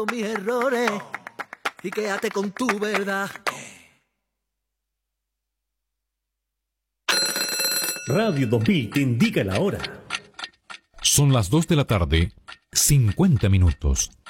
mis errores y quédate con tu verdad. Radio 2000 te indica la hora. Son las 2 de la tarde, 50 minutos.